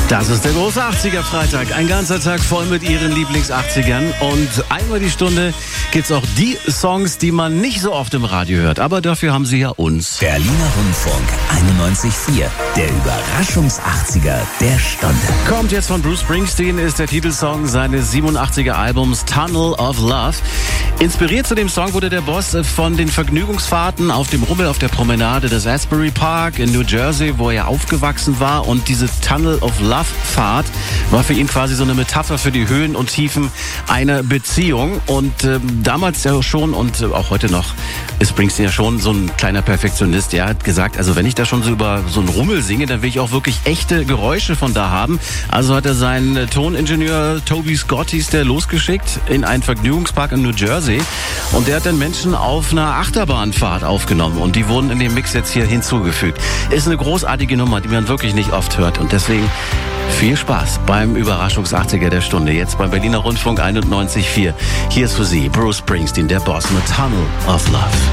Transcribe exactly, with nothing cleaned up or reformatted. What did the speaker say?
Das ist der große achtziger-Freitag. Ein ganzer Tag voll mit Ihren Lieblings-achtzigern. Und einmal die Stunde gibt's auch die Songs, die man nicht so oft im Radio hört. Aber dafür haben Sie ja uns. Berliner Rundfunk einundneunzig Komma vier. Der Überraschungs-achtziger der Stunde. Kommt jetzt von Bruce Springsteen, ist der Titelsong seines siebenundachtziger-Albums Tunnel of Love. Inspiriert zu dem Song wurde der Boss von den Vergnügungsfahrten auf dem Rummel auf der Promenade des Asbury Park in New Jersey, wo er aufgewachsen war. Und diese Tunnel of Love Fahrt war für ihn quasi so eine Metapher für die Höhen und Tiefen einer Beziehung. Und äh, damals ja schon und äh, auch heute noch ist Springsteen ja schon so ein kleiner Perfektionist. Er hat gesagt, also wenn ich da schon so über so einen Rummel singe, dann will ich auch wirklich echte Geräusche von da haben. Also hat er seinen äh, Toningenieur Toby Scott, hieß der, losgeschickt in einen Vergnügungspark in New Jersey. Und der hat dann Menschen auf einer Achterbahnfahrt aufgenommen. Und die wurden in dem Mix jetzt hier hinzugefügt. Ist eine großartige Nummer, die man wirklich nicht oft hört. Und deswegen viel Spaß beim Überraschungs-achtziger der Stunde. Jetzt beim Berliner Rundfunk einundneunzig Komma vier. Hier ist für Sie Bruce Springsteen, der Boss mit Tunnel of Love.